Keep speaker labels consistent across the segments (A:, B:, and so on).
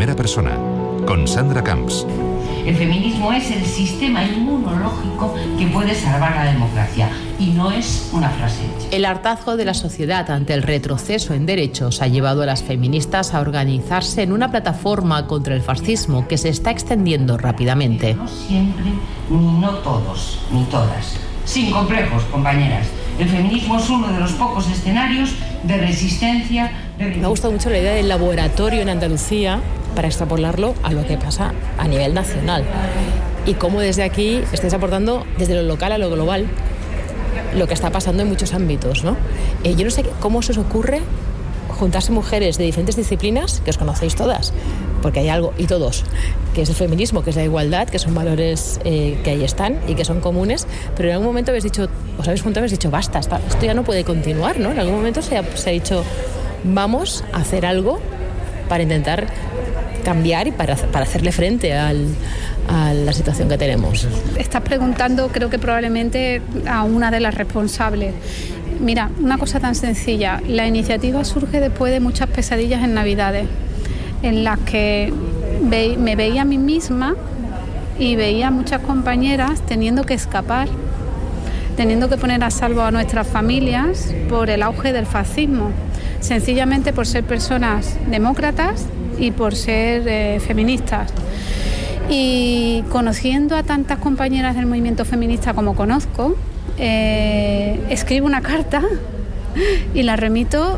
A: primera persona, con Sandra Camps.
B: El feminismo es el sistema inmunológico que puede salvar la democracia y no es una frase hecha.
C: El hartazgo de la sociedad ante el retroceso en derechos ha llevado a las feministas a organizarse en una plataforma contra el fascismo que se está extendiendo rápidamente.
B: No siempre, ni no todos, ni todas. Sin complejos, compañeras. El feminismo es uno de los pocos escenarios de resistencia.
D: Me ha gustado mucho la idea del laboratorio en Andalucía para extrapolarlo a lo que pasa a nivel nacional. Y cómo desde aquí estáis aportando desde lo local a lo global lo que está pasando en muchos ámbitos, ¿no? Yo no sé cómo se os ocurre juntarse mujeres de diferentes disciplinas, que os conocéis todas, porque hay algo, y todos, que es el feminismo, que es la igualdad, que son valores que ahí están y que son comunes, pero en algún momento os habéis juntado y habéis dicho, basta, esto ya no puede continuar, ¿no? En algún momento se ha dicho, vamos a hacer algo para intentar cambiar y para hacerle frente a la situación que tenemos.
E: Estás preguntando, creo que probablemente a una de las responsables. Mira, una cosa tan sencilla, la iniciativa surge después de muchas pesadillas en Navidades, en las que me veía a mí misma y veía a muchas compañeras teniendo que escapar, teniendo que poner a salvo a nuestras familias por el auge del fascismo, sencillamente por ser personas demócratas y por ser feministas. Y conociendo a tantas compañeras del movimiento feminista como conozco, escribo una carta y la remito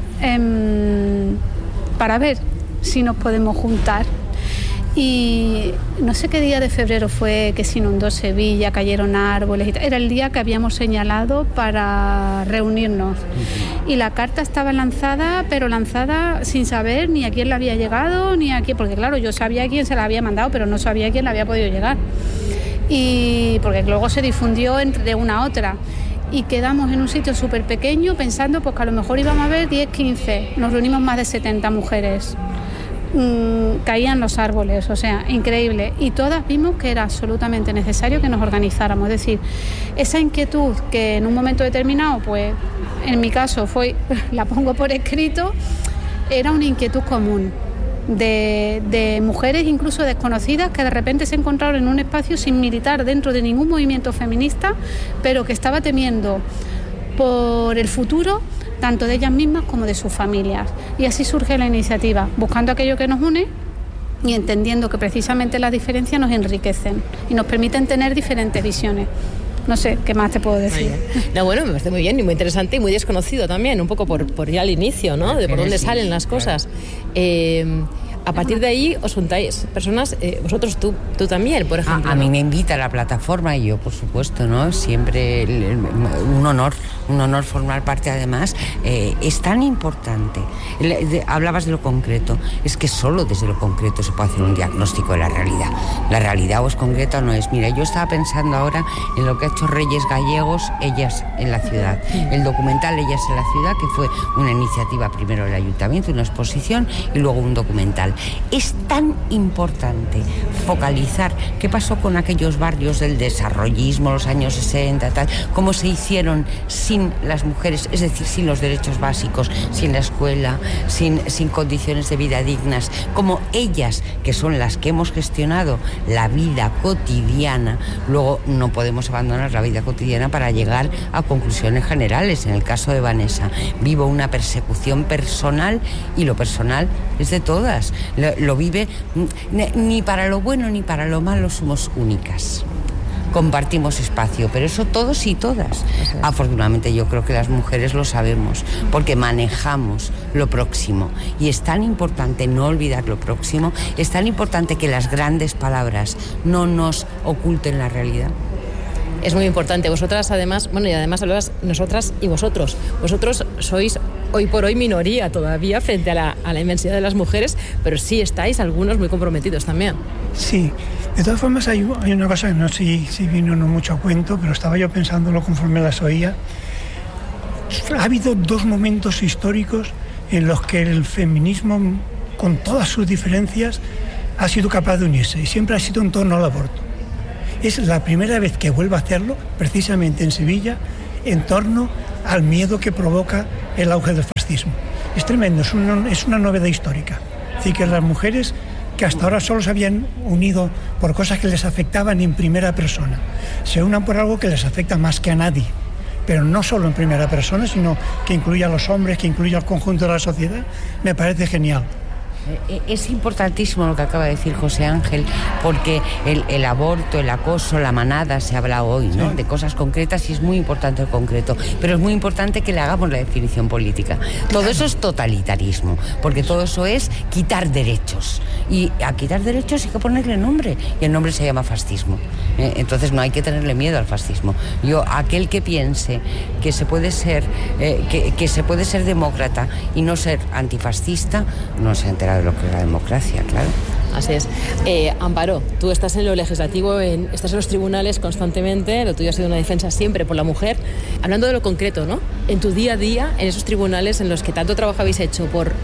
E: para ver si nos podemos juntar. Y no sé qué día de febrero fue que se inundó Sevilla, cayeron árboles y tal. Era el día que habíamos señalado para reunirnos. Y la carta estaba lanzada, pero lanzada sin saber ni a quién le había llegado, ni a quién, porque claro, yo sabía a quién se la había mandado, pero no sabía a quién le había podido llegar. Y porque luego se difundió de una a otra. Y quedamos en un sitio súper pequeño pensando pues, que a lo mejor íbamos a ver 10, 15. Nos reunimos más de 70 mujeres. Caían los árboles, o sea, increíble. Y todas vimos que era absolutamente necesario que nos organizáramos. Es decir, esa inquietud que en un momento determinado, pues en mi caso la pongo por escrito, era una inquietud común de mujeres incluso desconocidas que de repente se encontraron en un espacio sin militar dentro de ningún movimiento feminista, pero que estaba temiendo por el futuro tanto de ellas mismas como de sus familias. Y así surge la iniciativa, buscando aquello que nos une y entendiendo que precisamente las diferencias nos enriquecen y nos permiten tener diferentes visiones. No sé, ¿qué más te puedo decir?
D: No, bueno, me parece muy bien y muy interesante y muy desconocido también, un poco por ya el inicio, ¿no? De por dónde salen las cosas. A partir de ahí os juntáis personas, vosotros, tú también, por ejemplo.
F: A mí me invita a la plataforma y yo, por supuesto, ¿no? Siempre un honor formar parte, además. Es tan importante. Hablabas de lo concreto. Es que solo desde lo concreto se puede hacer un diagnóstico de la realidad. La realidad o es concreta o no es. Mira, yo estaba pensando ahora en lo que ha hecho Reyes Gallegos, Ellas en la Ciudad. El documental Ellas en la Ciudad, que fue una iniciativa primero del ayuntamiento, una exposición y luego un documental. Es tan importante focalizar qué pasó con aquellos barrios del desarrollismo, los años 60, tal, cómo se hicieron sin las mujeres, es decir, sin los derechos básicos, sin la escuela, sin condiciones de vida dignas, como ellas, que son las que hemos gestionado la vida cotidiana, luego no podemos abandonar la vida cotidiana para llegar a conclusiones generales. En el caso de Vanessa, vivo una persecución personal y lo personal es de todas. Lo vive, ni para lo bueno ni para lo malo somos únicas. Compartimos espacio, pero eso todos y todas. Afortunadamente yo creo que las mujeres lo sabemos, porque manejamos lo próximo. Y es tan importante no olvidar lo próximo, es tan importante que las grandes palabras no nos oculten la realidad.
D: Es muy importante. Vosotras, además, bueno, y además hablabas nosotras y vosotros. Vosotros sois hoy por hoy minoría todavía frente a la inmensidad de las mujeres, pero sí estáis algunos muy comprometidos también.
G: Sí. De todas formas, hay una cosa que no sé si vino no mucho a cuento, pero estaba yo pensándolo conforme las oía. Ha habido dos momentos históricos en los que el feminismo, con todas sus diferencias, ha sido capaz de unirse, y siempre ha sido en torno al aborto. Es la primera vez que vuelve a hacerlo, precisamente en Sevilla, en torno al miedo que provoca el auge del fascismo. Es tremendo, es una novedad histórica. Es decir, que las mujeres que hasta ahora solo se habían unido por cosas que les afectaban en primera persona, se unan por algo que les afecta más que a nadie, pero no solo en primera persona, sino que incluya a los hombres, que incluya al conjunto de la sociedad, me parece genial.
F: Es importantísimo lo que acaba de decir José Ángel, porque el aborto, el acoso, la manada, se habla hoy, ¿no? Sí. De cosas concretas, y es muy importante el concreto, pero es muy importante que le hagamos la definición política. Todo eso es totalitarismo, porque todo eso es quitar derechos, y a quitar derechos hay que ponerle nombre, y el nombre se llama fascismo. Entonces no hay que tenerle miedo al fascismo. Aquel que piense que se puede ser que se puede ser demócrata y no ser antifascista, no se entera de lo que es la democracia, claro.
D: Así es. Amparo, tú estás en lo legislativo, estás en los tribunales constantemente, lo tuyo ha sido una defensa siempre por la mujer. Hablando de lo concreto, ¿no? En tu día a día, en esos tribunales en los que tanto trabajo habéis hecho por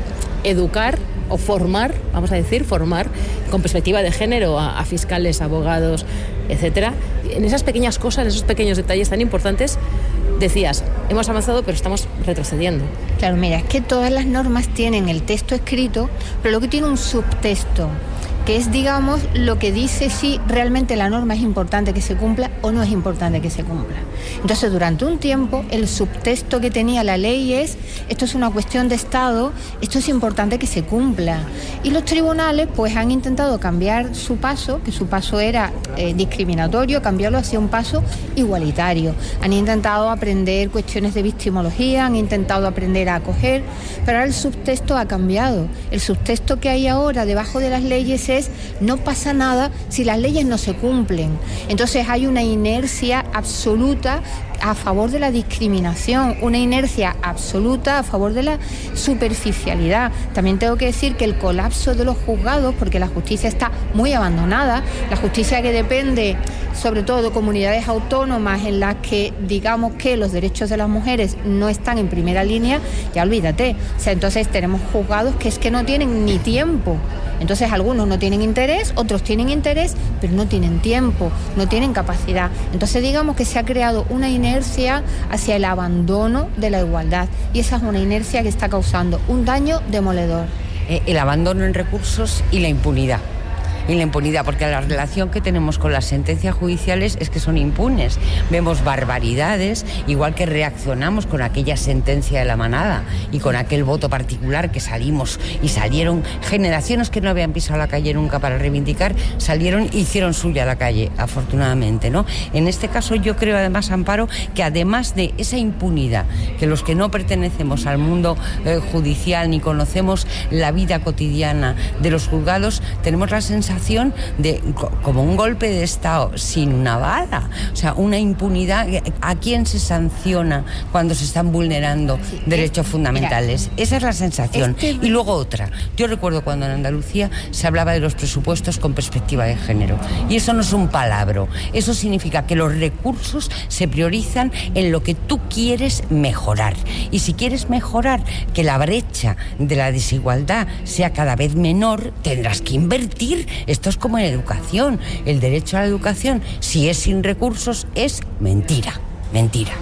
D: educar o formar, vamos a decir, formar con perspectiva de género a fiscales, abogados, etcétera. En esas pequeñas cosas, en esos pequeños detalles tan importantes, decías, hemos avanzado pero estamos retrocediendo.
H: Claro, mira, es que todas las normas tienen el texto escrito, pero luego tiene un subtexto, que es, digamos, lo que dice si realmente la norma es importante que se cumpla o no es importante que se cumpla. Entonces, durante un tiempo, el subtexto que tenía la ley es, esto es una cuestión de Estado, esto es importante que se cumpla. Y los tribunales, pues, han intentado cambiar su paso, que su paso era discriminatorio, cambiarlo hacia un paso igualitario. Han intentado aprender cuestiones de victimología, han intentado aprender a acoger, pero ahora el subtexto ha cambiado. El subtexto que hay ahora debajo de las leyes es, no pasa nada si las leyes no se cumplen. Entonces hay una inercia absoluta a favor de la discriminación, una inercia absoluta a favor de la superficialidad. También tengo que decir que el colapso de los juzgados, porque la justicia está muy abandonada, la justicia que depende sobre todo de comunidades autónomas en las que digamos que los derechos de las mujeres no están en primera línea, ya olvídate. O sea, entonces tenemos juzgados que es que no tienen ni tiempo. Entonces algunos no tienen interés, otros tienen interés, pero no tienen tiempo, no tienen capacidad. Entonces digamos que se ha creado una inercia hacia el abandono de la igualdad, y esa es una inercia que está causando un daño demoledor.
F: El abandono en recursos y la impunidad. Y la impunidad, porque la relación que tenemos con las sentencias judiciales es que son impunes. Vemos barbaridades, igual que reaccionamos con aquella sentencia de la manada y con aquel voto particular que salimos y salieron generaciones que no habían pisado la calle nunca para reivindicar, salieron e hicieron suya la calle, afortunadamente, ¿no? En este caso yo creo además, Amparo, que además de esa impunidad, que los que no pertenecemos al mundo judicial ni conocemos la vida cotidiana de los juzgados, tenemos la sensación de como un golpe de Estado sin una bala, o sea, una impunidad. ¿A quién se sanciona cuando se están vulnerando derechos fundamentales? Mira, esa es la sensación. Y luego otra, yo recuerdo cuando en Andalucía se hablaba de los presupuestos con perspectiva de género, y eso no es un palabro, eso significa que los recursos se priorizan en lo que tú quieres mejorar, y si quieres mejorar que la brecha de la desigualdad sea cada vez menor, tendrás que invertir. Esto es como en educación. El derecho a la educación, si es sin recursos, es mentira. Mentira.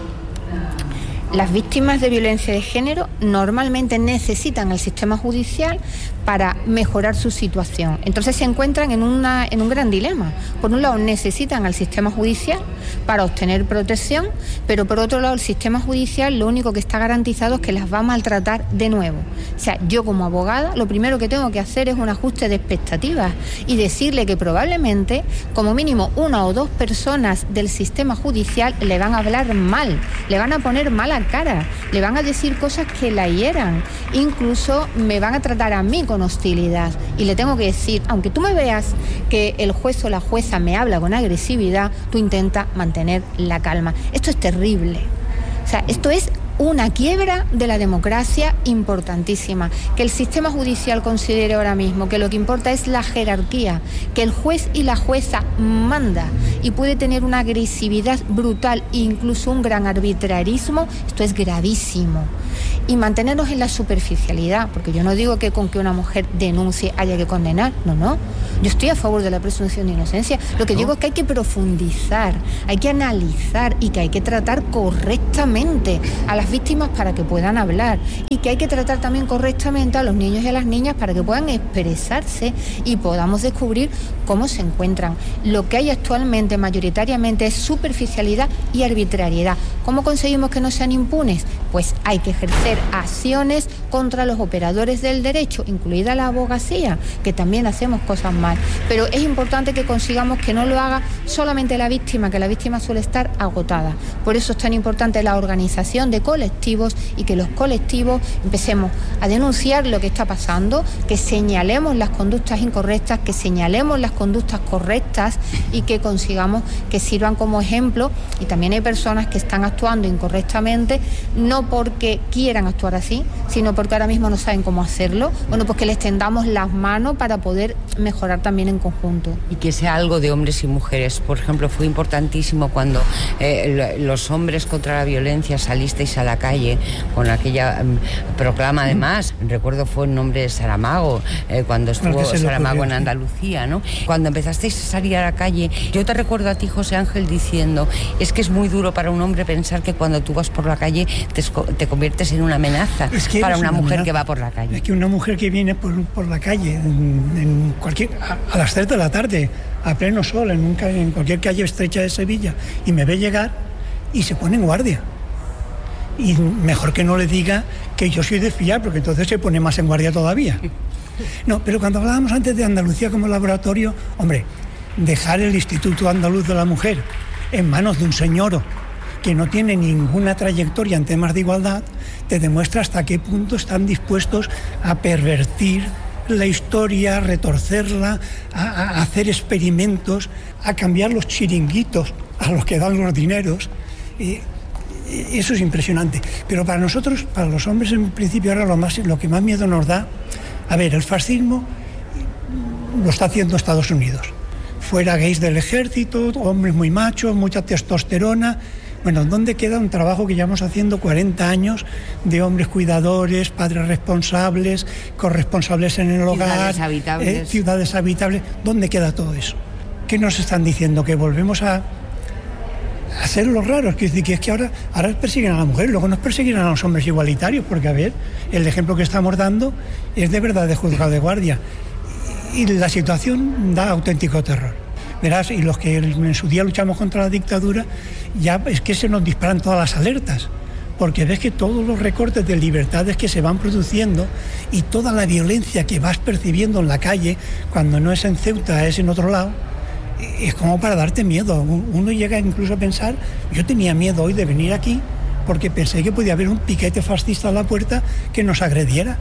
H: Las víctimas de violencia de género normalmente necesitan el sistema judicial para mejorar su situación. Entonces se encuentran en un gran dilema. Por un lado necesitan al sistema judicial para obtener protección, pero por otro lado el sistema judicial lo único que está garantizado es que las va a maltratar de nuevo. O sea, yo como abogada lo primero que tengo que hacer es un ajuste de expectativas y decirle que probablemente como mínimo una o dos personas del sistema judicial le van a hablar mal, le van a poner mala cara, le van a decir cosas que la hieran, incluso me van a tratar a mí con hostilidad, y le tengo que decir, aunque tú me veas que el juez o la jueza me habla con agresividad, tú intenta mantener la calma. Esto es terrible. O sea, esto es una quiebra de la democracia importantísima. Que el sistema judicial considere ahora mismo que lo que importa es la jerarquía, que el juez y la jueza manda y puede tener una agresividad brutal e incluso un gran arbitrarismo, esto es gravísimo. y mantenernos en la superficialidad, porque yo no digo que con que una mujer denuncie haya que condenar, no. Yo estoy a favor de la presunción de inocencia. Lo que digo es que hay que profundizar, hay que analizar y que hay que tratar correctamente a las víctimas para que puedan hablar, y que hay que tratar también correctamente a los niños y a las niñas para que puedan expresarse y podamos descubrir cómo se encuentran. Lo que hay actualmente mayoritariamente es superficialidad y arbitrariedad. ¿Cómo conseguimos que no sean impunes? Pues hay que ejercer acciones contra los operadores del derecho, incluida la abogacía, que también hacemos cosas mal. Pero es importante que consigamos que no lo haga solamente la víctima, que la víctima suele estar agotada. Por eso es tan importante la organización de colectivos y que los colectivos empecemos a denunciar lo que está pasando, que señalemos las conductas incorrectas, que señalemos las conductas correctas y que consigamos que sirvan como ejemplo. Y también hay personas que están actuando incorrectamente, no porque quieran actuar así, sino porque ahora mismo no saben cómo hacerlo. Bueno, pues que les tendamos las manos para poder mejorar también en conjunto.
F: Y que sea algo de hombres y mujeres. Por ejemplo, fue importantísimo cuando los hombres contra la violencia salisteis a la calle con aquella proclama, además, recuerdo fue en nombre de Saramago, cuando estuvo Saramago en Andalucía, ¿no? Cuando empezasteis a salir a la calle, yo te recuerdo a ti, José Ángel, diciendo, es que es muy duro para un hombre pensar que cuando tú vas por la calle te conviertes en una amenaza para una mujer que va por la calle.
G: Es que una mujer que viene por la calle a las 3 de la tarde, a pleno sol, en cualquier calle estrecha de Sevilla, y me ve llegar y se pone en guardia. Y mejor que no le diga que yo soy de fiar, porque entonces se pone más en guardia todavía. No, pero cuando hablábamos antes de Andalucía como laboratorio, hombre, dejar el Instituto Andaluz de la Mujer en manos de un señor que no tiene ninguna trayectoria en temas de igualdad, te demuestra hasta qué punto están dispuestos a pervertir la historia, a retorcerla, a hacer experimentos, a cambiar los chiringuitos a los que dan los dineros. Eso es impresionante. Pero para nosotros, para los hombres, en principio ahora lo que más miedo nos da, a ver, el fascismo lo está haciendo Estados Unidos. Fuera gays del ejército, hombres muy machos, mucha testosterona. Bueno, ¿dónde queda un trabajo que llevamos haciendo 40 años de hombres cuidadores, padres responsables, corresponsables en el hogar, ciudades habitables? ¿Dónde queda todo eso? ¿Qué nos están diciendo? ¿Que volvemos a hacer los raros? Que es que ahora persiguen a la mujer, luego nos perseguirán a los hombres igualitarios, porque a ver, el ejemplo que estamos dando es de verdad de juzgado de guardia. Y la situación da auténtico terror. Verás, y los que en su día luchamos contra la dictadura, ya es que se nos disparan todas las alertas, porque ves que todos los recortes de libertades que se van produciendo y toda la violencia que vas percibiendo en la calle, cuando no es en Ceuta, es en otro lado, es como para darte miedo. Uno llega incluso a pensar, yo tenía miedo hoy de venir aquí porque pensé que podía haber un piquete fascista a la puerta que nos agrediera.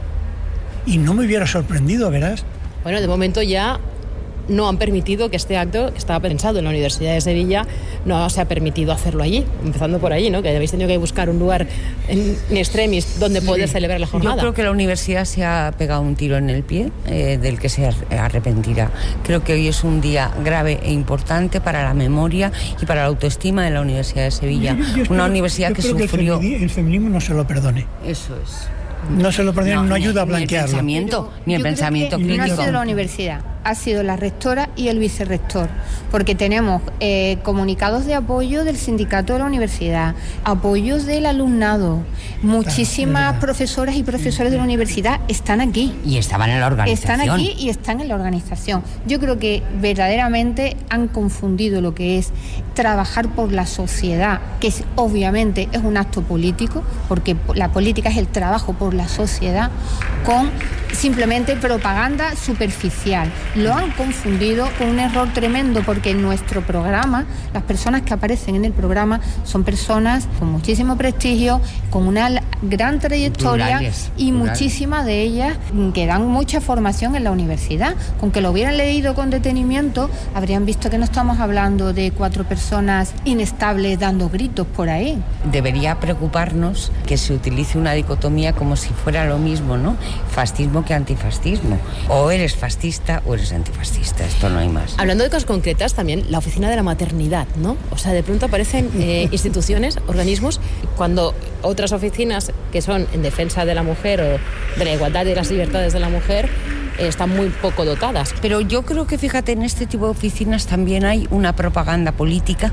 G: Y no me hubiera sorprendido, verás.
D: Bueno, de momento ya no han permitido que este acto, que estaba pensado en la Universidad de Sevilla, no se ha permitido hacerlo allí, empezando por allí, ¿no? Que habéis tenido que buscar un lugar en extremis donde poder celebrar la jornada.
F: Yo creo que la universidad se ha pegado un tiro en el pie, del que se arrepentirá. Creo que hoy es un día grave e importante para la memoria y para la autoestima de la Universidad de Sevilla. Una universidad que sufrió...
G: Que el feminismo no se lo perdone.
F: Eso es.
G: No se lo perdone, no ayuda a blanquearlo.
F: Ni el pensamiento crítico.
H: No ha sido la universidad, ha sido la rectora y el vicerrector, porque tenemos comunicados de apoyo del sindicato de la universidad, apoyos del alumnado, muchísimas profesoras y profesores de la universidad están aquí.
F: Y estaban en la organización.
H: Están aquí y están en la organización. Yo creo que verdaderamente han confundido lo que es trabajar por la sociedad, que obviamente es un acto político, porque la política es el trabajo por la sociedad, con simplemente propaganda superficial. Lo han confundido con un error tremendo, porque en nuestro programa, las personas que aparecen en el programa son personas con muchísimo prestigio, con una gran trayectoria y muchísimas de ellas que dan mucha formación en la universidad. Con que lo hubieran leído con detenimiento, habrían visto que no estamos hablando de 4 personas inestables dando gritos por ahí.
F: Debería preocuparnos que se utilice una dicotomía como si fuera lo mismo, ¿no? Fascismo que antifascismo. O eres fascista o eres antifascista, esto no hay más.
D: Hablando de cosas concretas, también la oficina de la maternidad, ¿no? O sea, de pronto aparecen instituciones, organismos, cuando otras oficinas que son en defensa de la mujer o de la igualdad y de las libertades de la mujer están muy poco dotadas.
F: Pero yo creo que, fíjate, en este tipo de oficinas también hay una propaganda política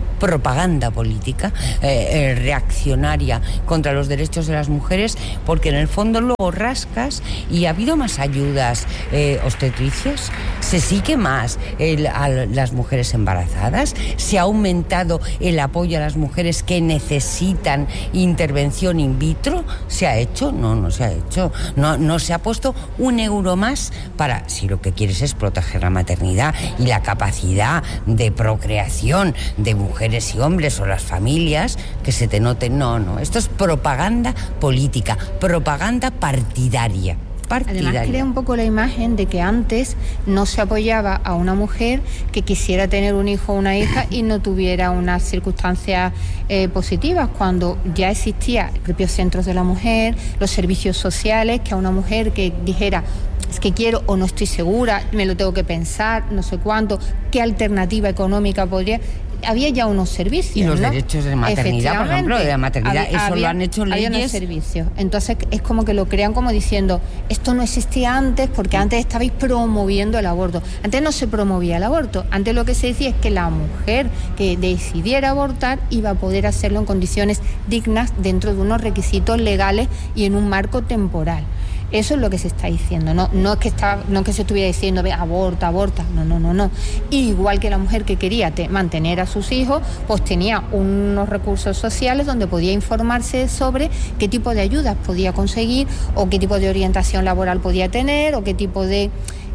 F: reaccionaria contra los derechos de las mujeres, porque en el fondo luego rascas y ha habido más ayudas obstetricias, se sigue más a las mujeres embarazadas, se ha aumentado el apoyo a las mujeres que necesitan intervención in vitro. ¿Se ha hecho? No se ha hecho. No se ha puesto un euro más para, si lo que quieres es proteger la maternidad y la capacidad de procreación de mujeres y hombres o las familias, que se te note. No, esto es propaganda política, propaganda partidaria.
H: Además crea un poco la imagen de que antes no se apoyaba a una mujer que quisiera tener un hijo o una hija y no tuviera unas circunstancias positivas, cuando ya existían los propios centros de la mujer, los servicios sociales, que a una mujer que dijera es que quiero o no estoy segura, me lo tengo que pensar, no sé cuánto, qué alternativa económica podría... Había ya unos servicios,
F: y los
H: ¿no?
F: derechos de maternidad, por ejemplo, de la maternidad, eso lo han hecho leyes.
H: Había unos servicios. Entonces es como que lo crean como diciendo, esto no existía antes porque antes estabais promoviendo el aborto. Antes no se promovía el aborto. Antes lo que se decía es que la mujer que decidiera abortar iba a poder hacerlo en condiciones dignas, dentro de unos requisitos legales y en un marco temporal. Eso es lo que se está diciendo, no es que se estuviera diciendo aborta, no. Igual que la mujer que quería mantener a sus hijos, pues tenía unos recursos sociales donde podía informarse sobre qué tipo de ayudas podía conseguir o qué tipo de orientación laboral podía tener o qué tipo de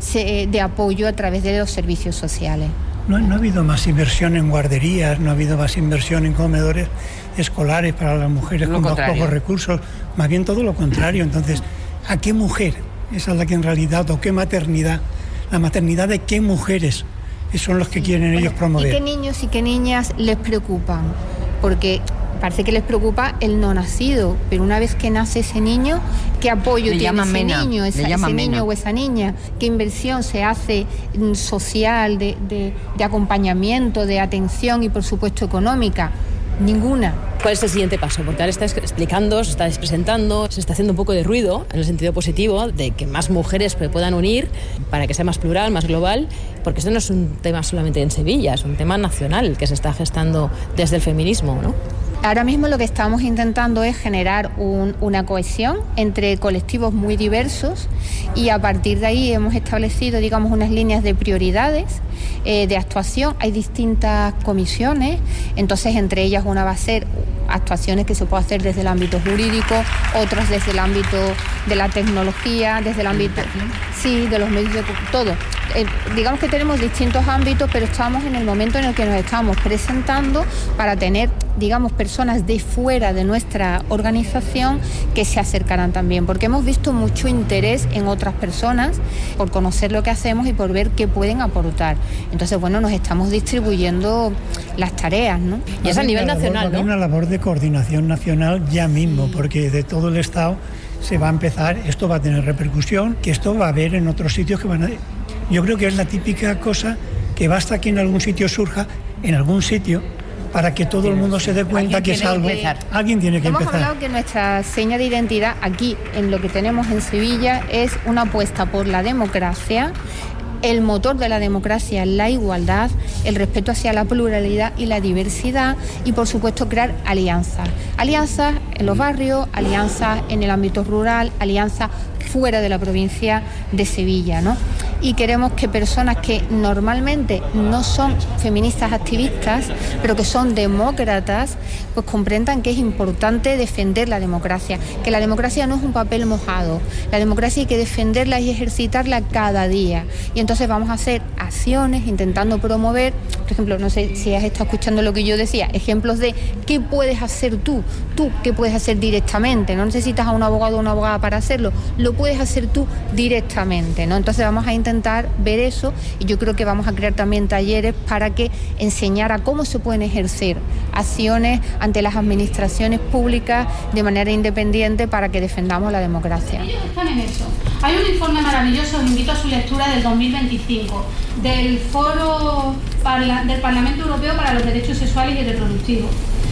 H: apoyo a través de los servicios sociales.
G: No ha habido más inversión en guarderías, no ha habido más inversión en comedores escolares para las mujeres con pocos recursos, más bien todo lo contrario. Entonces, ¿a qué mujer? Esa es la que en realidad, o qué maternidad, la maternidad de qué mujeres son los que quieren ellos promover.
H: ¿Y qué niños y qué niñas les preocupan? Porque parece que les preocupa el no nacido, pero una vez que nace ese niño, ¿qué apoyo tiene ese niño, ese niño o esa niña? ¿Qué inversión se hace social, de acompañamiento, de atención y por supuesto económica? Ninguna.
D: ¿Cuál es el siguiente paso? Porque ahora está explicando, se está presentando, se está haciendo un poco de ruido en el sentido positivo de que más mujeres se puedan unir para que sea más plural, más global, porque esto no es un tema solamente en Sevilla, es un tema nacional que se está gestando desde el feminismo, ¿no?
H: Ahora mismo lo que estamos intentando es generar una cohesión entre colectivos muy diversos y a partir de ahí hemos establecido, digamos, unas líneas de prioridades de actuación. Hay distintas comisiones, entonces entre ellas una va a ser actuaciones que se puede hacer desde el ámbito jurídico, otras desde el ámbito de la tecnología, desde el ámbito de los medios de todo. Digamos que tenemos distintos ámbitos, pero estamos en el momento en el que nos estamos presentando para tener, digamos, personas de fuera de nuestra organización que se acercarán también, porque hemos visto mucho interés en otras personas por conocer lo que hacemos y por ver qué pueden aportar. Entonces, bueno, nos estamos distribuyendo las tareas, ¿no?
D: Y es a nivel nacional, ¿no?
G: Una labor de coordinación nacional ya mismo, porque de todo el Estado se va a empezar, esto va a tener repercusión, que esto va a haber en otros sitios que van a... Yo creo que es la típica cosa que basta que en algún sitio surja, en algún sitio, para que todo el mundo se dé cuenta que es algo. Alguien tiene que empezar.
H: Hemos hablado que nuestra seña de identidad aquí, en lo que tenemos en Sevilla, es una apuesta por la democracia. El motor de la democracia es la igualdad, el respeto hacia la pluralidad y la diversidad y, por supuesto, crear alianzas. Alianzas en los barrios, alianzas en el ámbito rural, alianzas fuera de la provincia de Sevilla, ¿no? Y queremos que personas que normalmente no son feministas activistas, pero que son demócratas, pues comprendan que es importante defender la democracia, que la democracia no es un papel mojado, la democracia hay que defenderla y ejercitarla cada día. Y entonces vamos a hacer acciones intentando promover, por ejemplo, no sé si has estado escuchando lo que yo decía, ejemplos de qué puedes hacer tú qué puedes hacer directamente, no necesitas a un abogado o una abogada para hacerlo, lo puedes hacer tú directamente, ¿no? Entonces vamos a intentar ver eso y yo creo que vamos a crear también talleres para que enseñar a cómo se pueden ejercer acciones ante las administraciones públicas de manera independiente para que defendamos la democracia.
I: Ellos están en eso. Hay un informe maravilloso, os invito a su lectura, del 2025, del Foro del Parlamento Europeo para los Derechos Sexuales y Reproductivos.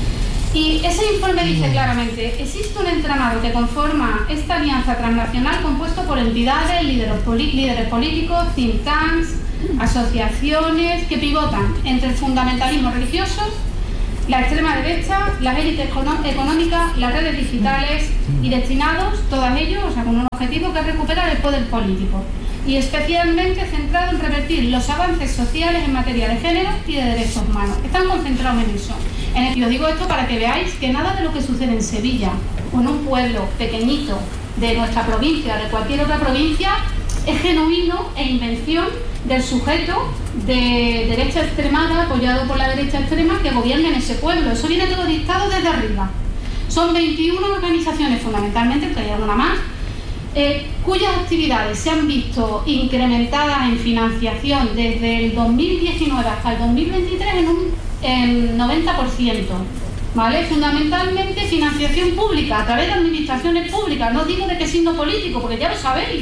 I: Y ese informe dice claramente, existe un entramado que conforma esta alianza transnacional compuesto por entidades, líderes políticos, think tanks, asociaciones que pivotan entre el fundamentalismo religioso, la extrema derecha, las élites económicas, las redes digitales y destinados, todos ellos, o sea, con un objetivo que es recuperar el poder político y especialmente centrado en revertir los avances sociales en materia de género y de derechos humanos. Están concentrados en eso. Y os digo esto para que veáis que nada de lo que sucede en Sevilla o en un pueblo pequeñito de nuestra provincia, de cualquier otra provincia, es genuino e invención del sujeto de derecha extremada, apoyado por la derecha extrema, que gobierna en ese pueblo. Eso viene todo dictado desde arriba. Son 21 organizaciones, fundamentalmente, porque hay alguna más, cuyas actividades se han visto incrementadas en financiación desde el 2019 hasta el 2023 en 90%, ¿vale? Fundamentalmente financiación pública, a través de administraciones públicas. No digo de qué signo político, porque ya lo sabéis.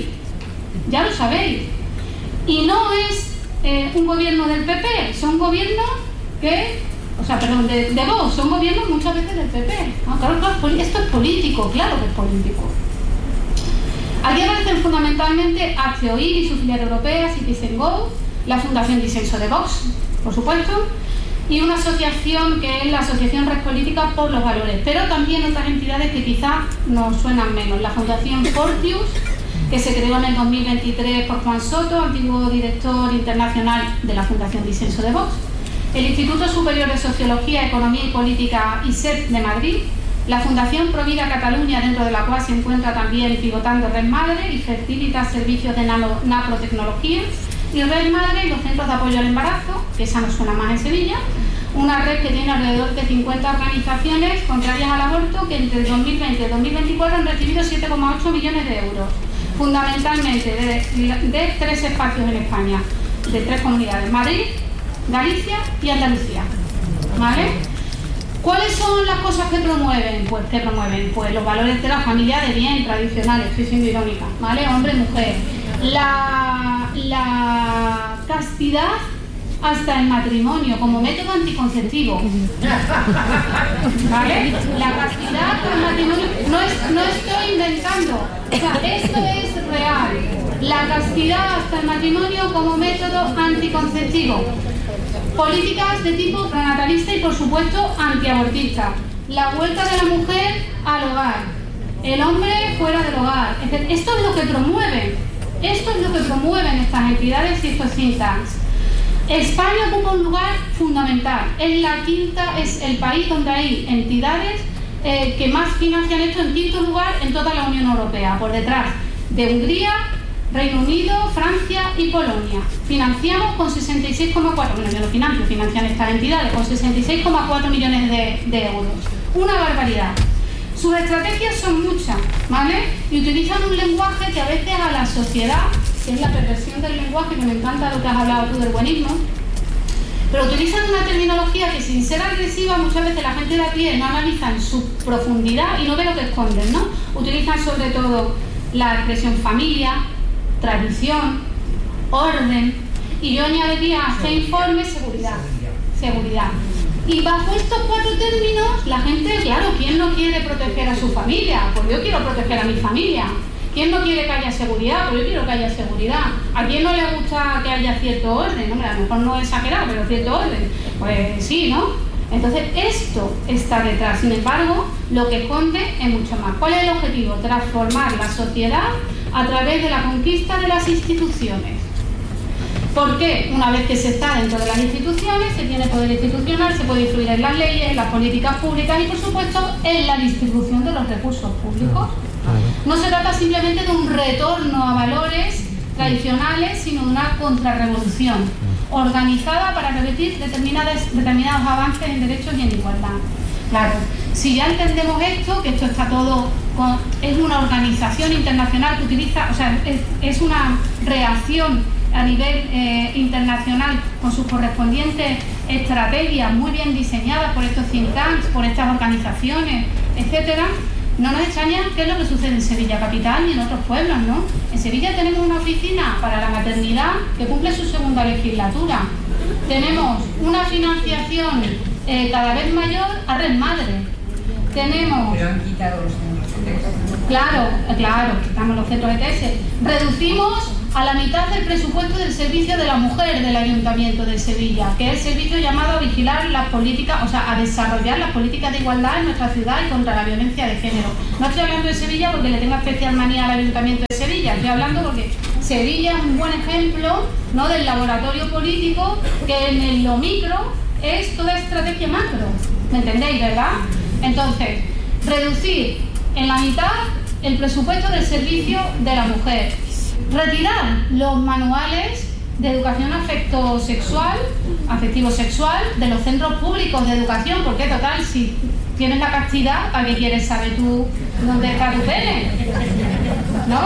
I: Y no es un gobierno del PP, son gobiernos que, de Vox, son gobiernos muchas veces del PP. No, claro, esto es político, claro que es político. Aquí aparecen fundamentalmente HCOI y sus filiales europeas, Citizen Go, la Fundación Disenso de Vox, por supuesto, y una asociación que es la Asociación Red Política por los Valores, pero también otras entidades que quizás nos suenan menos. La Fundación Fortius, que se creó en el 2023 por Juan Soto, antiguo director internacional de la Fundación Disenso de Vox, el Instituto Superior de Sociología, Economía y Política, ISEP de Madrid, la Fundación Provida Cataluña, dentro de la cual se encuentra también pivotando Red Madre y Fertilita Servicios de Nanotecnología, y Red Madre y los Centros de Apoyo al Embarazo, que esa nos suena más en Sevilla, una red que tiene alrededor de 50 organizaciones contrarias al aborto que entre el 2020 y el 2024 han recibido 7,8 millones de euros, fundamentalmente de 3 espacios en España, de 3 comunidades, Madrid, Galicia y Andalucía, ¿vale? ¿Cuáles son las cosas que promueven? Pues los valores de la familia de bien tradicionales, estoy siendo irónica, ¿vale? Hombre, mujer. La castidad hasta el matrimonio como método anticonceptivo, ¿vale? La castidad hasta el matrimonio, no estoy inventando, o sea, esto es real. La castidad hasta el matrimonio como método anticonceptivo. Políticas de tipo pronatalista y, por supuesto, antiabortista. La vuelta de la mujer al hogar. El hombre fuera del hogar. Esto es lo que promueven. Esto es lo que promueven estas entidades y estos think tanks. España ocupa un lugar fundamental. Es el país donde hay entidades que más financian esto, en quinto lugar en toda la Unión Europea, por detrás de Hungría, Reino Unido, Francia y Polonia. Financiamos con 66,4, bueno, yo no financio, financian estas entidades, con 66,4 millones de euros. Una barbaridad. Sus estrategias son muchas, ¿vale? Y utilizan un lenguaje que a veces a la sociedad, que es la perversión del lenguaje, que me encanta lo que has hablado tú del buenismo, pero utilizan una terminología que, sin ser agresiva, muchas veces la gente de a pie no analiza en su profundidad y no ve lo que esconden, ¿no? Utilizan sobre todo la expresión familia, tradición, orden, y yo añadiría a este informe seguridad. Y bajo estos 4 términos, la gente, claro, ¿quién no quiere proteger a su familia? Pues yo quiero proteger a mi familia. ¿Quién no quiere que haya seguridad? Pues yo quiero que haya seguridad. ¿A quién no le gusta que haya cierto orden? Hombre, a lo mejor no exagerado, pero cierto orden. Pues sí, ¿no? Entonces, esto está detrás. Sin embargo, lo que esconde es mucho más. ¿Cuál es el objetivo? Transformar la sociedad a través de la conquista de las instituciones. ¿Por qué? Una vez que se está dentro de las instituciones, se tiene poder institucional, se puede influir en las leyes, en las políticas públicas y, por supuesto, en la distribución de los recursos públicos. No se trata simplemente de un retorno a valores tradicionales, sino de una contrarrevolución organizada para revertir determinados avances en derechos y en igualdad. Claro, si ya entendemos esto, que esto está todo, es una organización internacional que utiliza, o sea, es una reacción a nivel internacional con sus correspondientes estrategias muy bien diseñadas por estos think tanks, por estas organizaciones, etcétera. No nos extraña qué es lo que sucede en Sevilla capital y en otros pueblos, ¿no? En Sevilla tenemos una oficina para la maternidad que cumple su segunda legislatura. Tenemos una financiación cada vez mayor a Red Madre. tenemos...
F: Pero han quitado los centros ETS.
I: Claro, quitamos los centros ETS. Reducimos a la mitad del presupuesto del servicio de la mujer del Ayuntamiento de Sevilla, que es el servicio llamado a vigilar las políticas, o sea, a desarrollar las políticas de igualdad en nuestra ciudad y contra la violencia de género. No estoy hablando de Sevilla porque le tengo especial manía al Ayuntamiento de Sevilla, estoy hablando porque Sevilla es un buen ejemplo, ¿no?, del laboratorio político que en lo micro es toda estrategia macro. ¿Me entendéis, verdad? Entonces, reducir en la mitad el presupuesto del servicio de la mujer. Retirar los manuales de educación afectivo-sexual de los centros públicos de educación, porque total, si tienes la castidad, ¿para qué quieres saber tú dónde está tu pene? ¿No?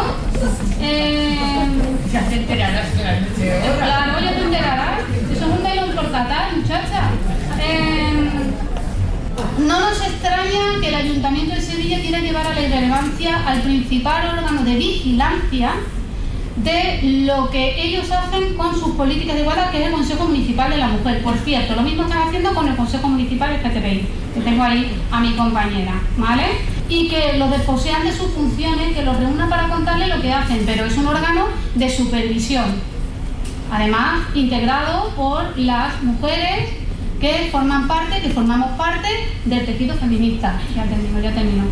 F: Ya te enterarás
I: Claro, ya te enterarás. Eso es un melón por catar, muchacha. No nos extraña que el Ayuntamiento de Sevilla quiera llevar a la irrelevancia al principal órgano de vigilancia de lo que ellos hacen con sus políticas de igualdad, que es el Consejo Municipal de la Mujer. Por cierto, lo mismo están haciendo con el Consejo Municipal LGTBI, que tengo ahí a mi compañera, ¿vale? Y que los desposean de sus funciones, que los reúnan para contarles lo que hacen, pero es un órgano de supervisión, además integrado por las mujeres que formamos parte del tejido feminista. Ya termino.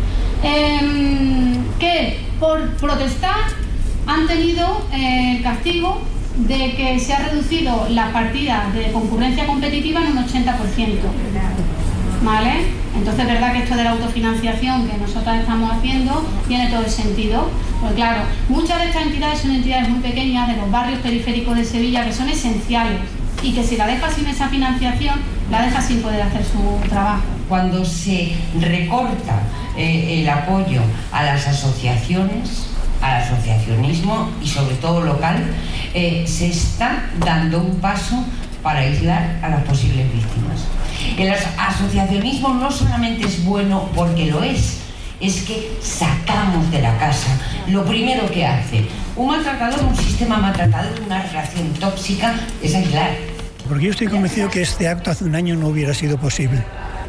I: Que por protestar han tenido el castigo de que se ha reducido la partida de concurrencia competitiva en un 80%. ¿Vale? Entonces es verdad que esto de la autofinanciación que nosotras estamos haciendo tiene todo el sentido. Porque claro, muchas de estas entidades son entidades muy pequeñas de los barrios periféricos de Sevilla que son esenciales y que si la dejas sin esa financiación, la dejas sin poder hacer su trabajo.
F: Cuando se recorta el apoyo a las asociaciones, al asociacionismo y sobre todo local, se está dando un paso para aislar a las posibles víctimas. El asociacionismo no solamente es bueno porque lo es que sacamos de la casa lo primero que hace un maltratador, un sistema maltratador, una relación tóxica, es aislar.
G: Porque yo estoy convencido que este acto hace un año no hubiera sido posible.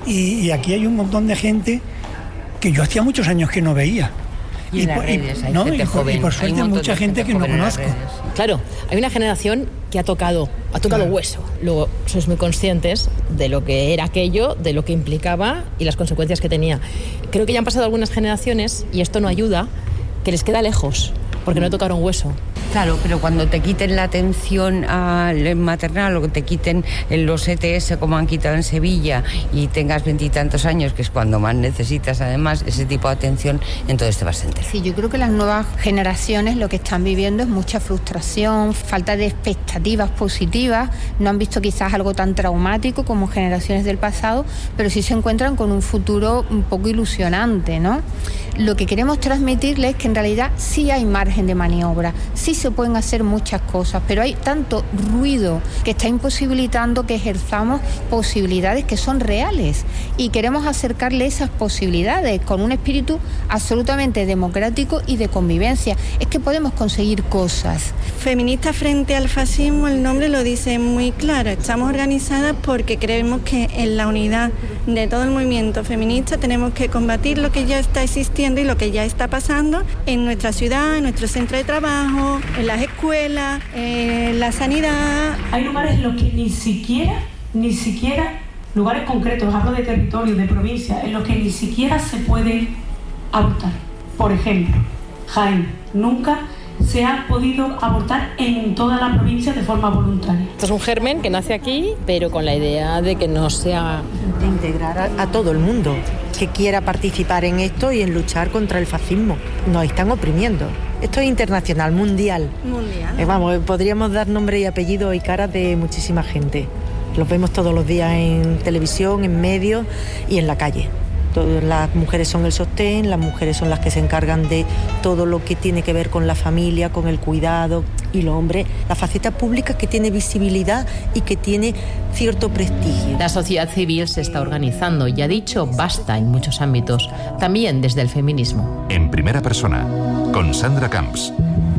G: Y aquí hay un montón de gente que yo hacía muchos años que no veía.
F: Y en las redes hay gente joven.
G: Y por suerte mucha gente que no conozco.
D: Claro, hay una generación que ha tocado hueso. Luego sois muy conscientes de lo que era aquello, de lo que implicaba y las consecuencias que tenía. Creo que ya han pasado algunas generaciones, y esto no ayuda, que les queda lejos, porque no tocaron hueso.
F: Claro, pero cuando te quiten la atención maternal o que te quiten los ETS como han quitado en Sevilla y tengas 20 y tantos años, que es cuando más necesitas además ese tipo de atención, entonces te vas a enterar.
H: Sí, yo creo que las nuevas generaciones lo que están viviendo es mucha frustración, falta de expectativas positivas, no han visto quizás algo tan traumático como generaciones del pasado, pero sí se encuentran con un futuro un poco ilusionante, ¿no? Lo que queremos transmitirles es que en realidad sí hay margen de maniobra, sí se pueden hacer muchas cosas, pero hay tanto ruido que está imposibilitando que ejerzamos posibilidades que son reales y queremos acercarle esas posibilidades con un espíritu absolutamente democrático y de convivencia. Es que podemos conseguir cosas.
J: Feministas frente al fascismo, el nombre lo dice muy claro. Estamos organizadas porque creemos que en la unidad de todo el movimiento feminista tenemos que combatir lo que ya está existiendo y lo que ya está pasando en nuestra ciudad, en nuestro centro de trabajo, en las escuelas, en la sanidad.
K: Hay lugares en los que ni siquiera, lugares concretos, hablo de territorio, de provincia, en los que ni siquiera se puede abortar. Por ejemplo, Jaén, nunca se ha podido abortar en toda la provincia de forma voluntaria.
D: Esto es un germen que nace aquí, pero con la idea de que no sea...
L: De integrar a todo el mundo que quiera participar en esto y en luchar contra el fascismo. Nos están oprimiendo. Esto es internacional, mundial. Vamos, podríamos dar nombre y apellido y cara de muchísima gente. Los vemos todos los días en televisión, en medios y en la calle. Las mujeres son el sostén, las mujeres son las que se encargan de todo lo que tiene que ver con la familia, con el cuidado, y los hombres, la faceta pública que tiene visibilidad y que tiene cierto prestigio.
C: La sociedad civil se está organizando y ha dicho basta en muchos ámbitos, también desde el feminismo.
A: En primera persona, con Sandra Camps.